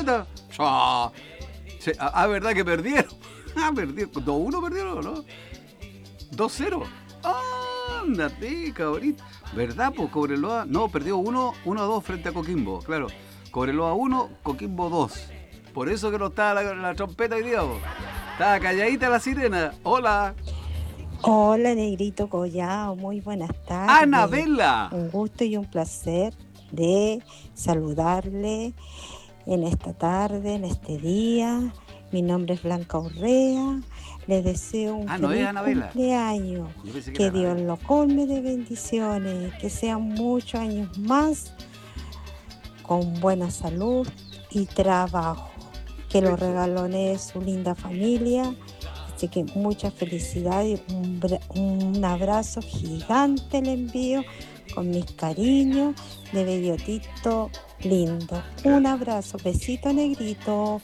vuelta. ¿Verdad que perdieron? Perdieron. 2-1 perdieron, ¿no? 2-0. Ándate, cabrito. ¿Verdad? Pues Cobreloa. No, perdió 1-2 frente a Coquimbo. Claro. Cobreloa 1, Coquimbo 2. Por eso que no estaba la trompeta hoy día, po. Estaba calladita la sirena. Hola. Hola, Negrito Collao, muy buenas tardes. Anabela. Un gusto y un placer de saludarle en esta tarde, en este día. Mi nombre es Blanca Urrea. Le deseo un feliz cumpleaños. Que Dios lo colme de bendiciones, que sean muchos años más con buena salud y trabajo. Que lo regalone su linda familia. Así que mucha felicidad y un abrazo gigante le envío con mis cariños de Bellotito lindo. Un abrazo, besito Negrito.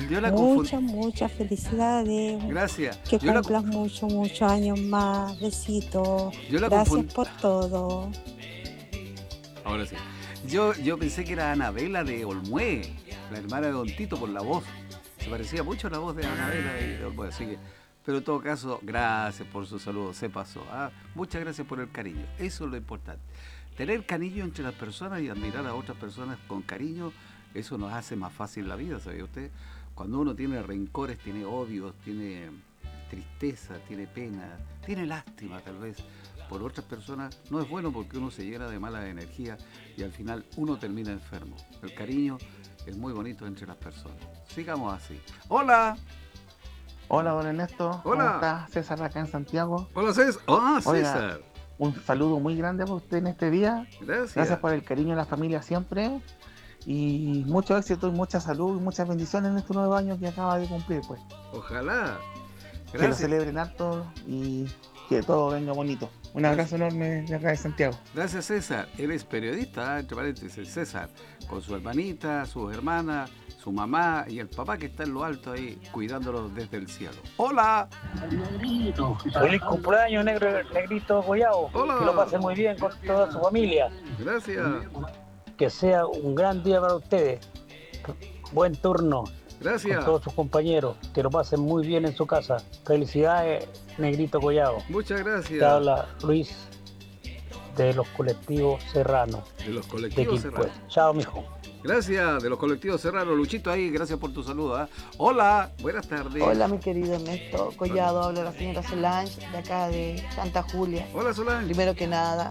Muchas felicidades. Gracias. Que cumplas muchos años más. Besitos. Gracias por todo. Ahora sí. Yo pensé que era Anabela de Olmué, la hermana de Don Tito, por la voz. Se parecía mucho a la voz de Anabela de Olmué, así que... Pero en todo caso, gracias por su saludo, se pasó. Muchas gracias por el cariño, eso es lo importante. Tener cariño entre las personas y admirar a otras personas con cariño, eso nos hace más fácil la vida, ¿sabía usted? Cuando uno tiene rencores, tiene odios, tiene tristeza, tiene pena, tiene lástima tal vez por otras personas, no es bueno porque uno se llena de mala energía y al final uno termina enfermo. El cariño es muy bonito entre las personas. Sigamos así. ¡Hola! Hola, don Ernesto. Hola. ¿Cómo está? César acá en Santiago. Hola, César. César. Oiga, un saludo muy grande para usted en este día. Gracias por el cariño de la familia siempre. Y mucho éxito y mucha salud y muchas bendiciones en este nuevo año que acaba de cumplir, pues. Ojalá. Gracias. Que lo celebren harto y que todo venga bonito. Un abrazo enorme de acá de Santiago. Gracias, César. Él es periodista, entre paréntesis, César, con su hermanita, sus hermanas, su mamá y el papá que está en lo alto ahí, cuidándolos desde el cielo. ¡Hola! Feliz cumpleaños, Negrito Collao. Hola. Que lo pase muy bien con toda su familia. Gracias. Que sea un gran día para ustedes. Buen turno. Gracias. Con todos sus compañeros. Que lo pasen muy bien en su casa. Felicidades, Negrito Collao. Muchas gracias. Te habla Luis de los colectivos Serrano. De los colectivos Serrano. Chao, mijo. Gracias, de los colectivos Serrano. Luchito ahí, gracias por tu saludo. Hola, buenas tardes. Hola, mi querido Ernesto Collado. Habla la señora Solange, de acá de Santa Julia. Hola, Solange. Primero que nada,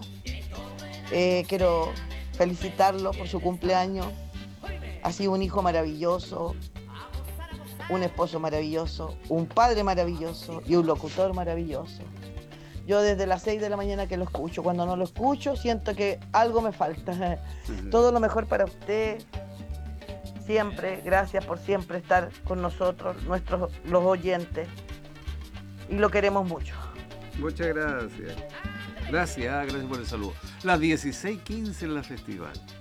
quiero felicitarlo por su cumpleaños. Ha sido un hijo maravilloso, un esposo maravilloso, un padre maravilloso y un locutor maravilloso. Yo desde las 6 de la mañana que lo escucho. Cuando no lo escucho, siento que algo me falta. Todo lo mejor para usted. Siempre, gracias por siempre estar con nosotros, los oyentes. Y lo queremos mucho. Muchas gracias. Gracias por el saludo. Las 16:15 en la festival.